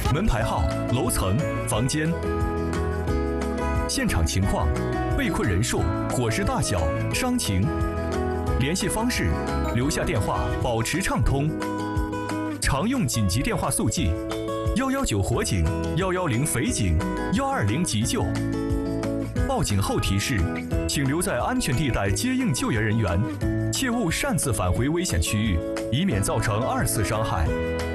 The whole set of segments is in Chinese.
门牌号、楼层、房间。现场情况、被困人数、伙食大小、伤情。联系方式：留下电话，保持畅通。常用紧急电话速记：119火警、110匪警、120急救。报警后提示，请留在安全地带接应救援人员，切勿擅自返回危险区域，以免造成2次伤害。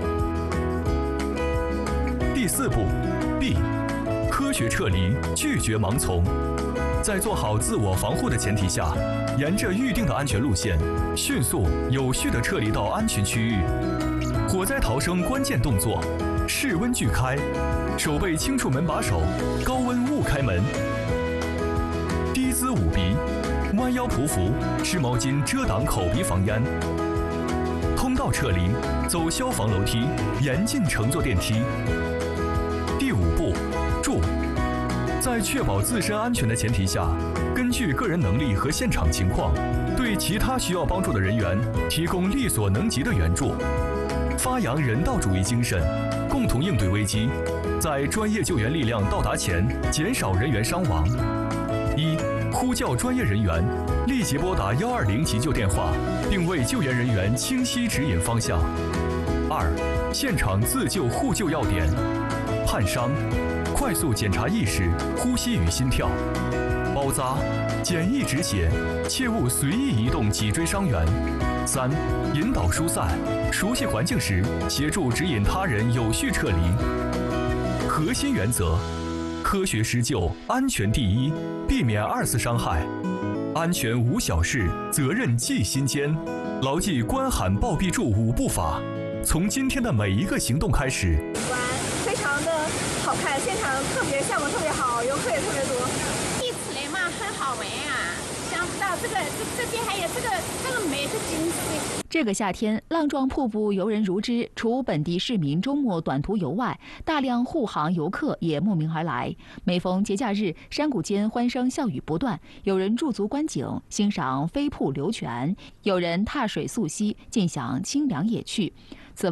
第4步 B， 科学撤离，拒绝盲从。在做好自我防护的前提下，沿着预定的安全路线，迅速有序地撤离到安全区域。火灾逃生关键动作：室温锯开，手背轻触门把手，高温勿开门。低姿捂鼻，弯腰匍匐，湿毛巾遮挡口鼻防烟。通道撤离，走消防楼梯，严禁乘坐电梯。第5步，助。在确保自身安全的前提下，根据个人能力和现场情况，对其他需要帮助的人员提供力所能及的援助，发扬人道主义精神，共同应对危机，在专业救援力量到达前减少人员伤亡。1. 呼叫专业人员，立即拨打120急救电话，并为救援人员清晰指引方向。2. 现场自救互救要点：焊伤，快速检查意识、呼吸与心跳；包扎，简易止血，切勿随意移动脊椎伤员。3. 引导疏散，熟悉环境时，协助指引他人有序撤离。核心原则：科学施救，安全第一，避免2次伤害。安全无小事，责任记心间。牢记关喊报必助5步法，从今天的每一个行动开始。 非常的好看，现场特别项目特别好，游客也特别多。 第一次来嘛，很好玩啊！想不到这边还有这个美的景色。 这个夏天，浪状瀑布游人如织，除本地市民周末短途游外，大量护航游客也慕名而来。每逢节假日，山谷间欢声笑语不断，有人驻足观景，欣赏飞瀑流泉；有人踏水溯溪，尽享清凉野趣。